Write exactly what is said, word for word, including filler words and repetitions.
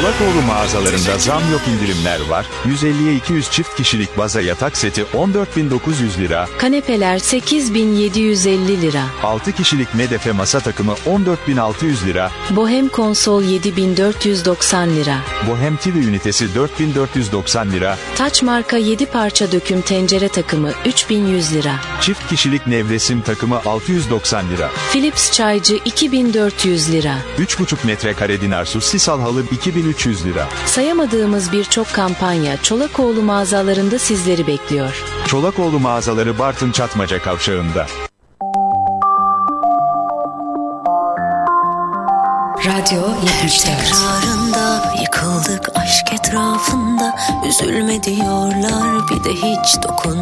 Çolakoğlu mağazalarında zam yok, indirimler var. yüz elliye iki yüz çift kişilik baza yatak seti on dört bin dokuz yüz lira. Kanepeler sekiz bin yedi yüz elli lira. altı kişilik medefe masa takımı on dört bin altı yüz lira. Bohem konsol yedi bin dört yüz doksan lira. Bohem T V ünitesi dört bin dört yüz doksan lira. Taç marka yedi parça döküm tencere takımı üç bin yüz lira. Çift kişilik nevresim takımı altı yüz doksan lira. Philips çaycı iki bin dört yüz lira. üç buçuk metrekare Dinarsu Sisal halı iki bin üç yüz lira. Sayamadığımız birçok kampanya Çolakoğlu mağazalarında sizleri bekliyor. Çolakoğlu mağazaları Bartın Çatmaca Kavşağı'nda. Radyo yetmiş dört. Tekrarında yıkıldık aşk etrafında, üzülme diyorlar bir de hiç dokun.